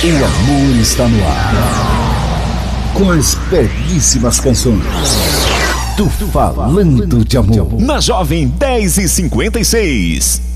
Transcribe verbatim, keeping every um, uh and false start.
O amor está no ar. Com as belíssimas canções do Falando de Amor. Na Jovem dez e cinquenta e seis.